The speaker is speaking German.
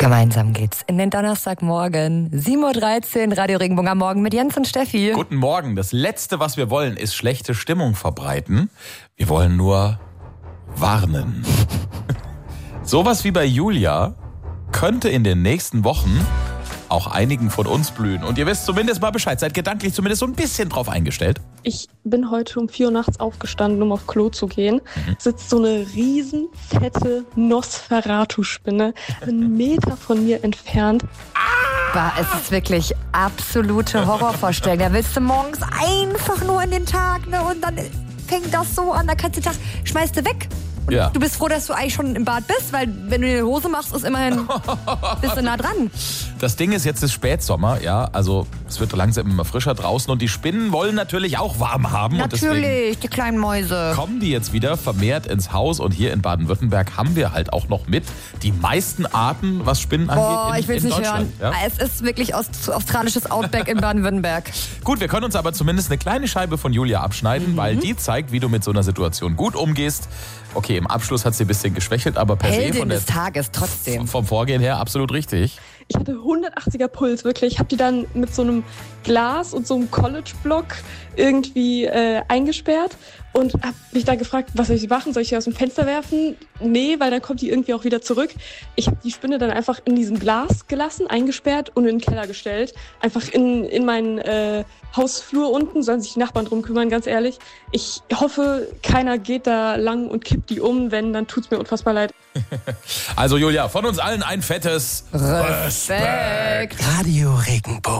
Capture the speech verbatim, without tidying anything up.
Gemeinsam geht's in den Donnerstagmorgen, sieben Uhr dreizehn, Radio Regenbogen am Morgen mit Jens und Steffi. Guten Morgen. Das Letzte, was wir wollen, ist schlechte Stimmung verbreiten. Wir wollen nur warnen. Sowas wie bei Julia könnte in den nächsten Wochen auch einigen von uns blühen. Und ihr wisst zumindest mal Bescheid. Seid gedanklich zumindest so ein bisschen drauf eingestellt. Ich bin heute um vier Uhr nachts aufgestanden, um auf Klo zu gehen. Mhm. Sitzt so eine riesen, fette Nosferatu-Spinne einen Meter von mir entfernt. Bah, es ist wirklich absolute Horrorvorstellung. Da willst du morgens einfach nur in den Tag, ne? Und dann fängt das so an, da kannst du den Tag, schmeißt du weg. Und ja. Du bist froh, dass du eigentlich schon im Bad bist, weil wenn du dir die Hose machst, ist immerhin bist du nah dran. Das Ding ist, jetzt ist Spätsommer, ja, also es wird langsam immer frischer draußen und die Spinnen wollen natürlich auch warm haben. Natürlich, und die kleinen Mäuse. Kommen die jetzt wieder vermehrt ins Haus und hier in Baden-Württemberg haben wir halt auch noch mit die meisten Arten, was Spinnen angeht. Boah, in, ich will es nicht hören. Ja? Es ist wirklich aus, australisches Outback in Baden-Württemberg. Gut, wir können uns aber zumindest eine kleine Scheibe von Julia abschneiden, mhm. weil die zeigt, wie du mit so einer Situation gut umgehst. Okay, im Abschluss hat sie ein bisschen geschwächelt, aber per Heldin se von der, des Tages trotzdem. Vom Vorgehen her absolut richtig. Ich hatte hundertachtziger Puls, wirklich. Ich habe die dann mit so einem Glas und so einem College-Block irgendwie äh, eingesperrt und habe mich dann gefragt, was soll ich machen? Soll ich sie aus dem Fenster werfen? Nee, weil dann kommt die irgendwie auch wieder zurück. Ich habe die Spinne dann einfach in diesem Glas gelassen, eingesperrt und in den Keller gestellt. Einfach in, in meinen äh, Hausflur unten, sollen sich die Nachbarn drum kümmern, ganz ehrlich. Ich hoffe, keiner geht da lang und kippt die um. Wenn, dann tut's mir unfassbar leid. Also Julia, von uns allen ein fettes Respekt. Radio Regenbogen.